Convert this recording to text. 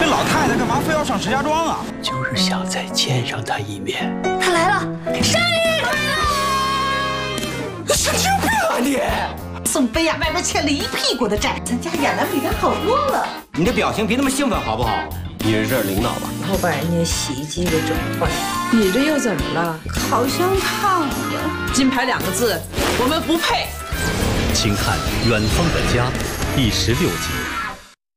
老太太干嘛非要上石家庄啊？ 就是想再见上他一面。 他来了，生日快乐！ 神经病啊你！ 宋飞呀，外边欠了一屁股的债，咱家亚楠比他好多了。 你的表情别那么兴奋好不好？你是这领导吧？ 然后把人家洗衣机给整坏。 你这又怎么了？ 好像烫了。 金牌2个字，我们不配。 请看《远方的家》第16集。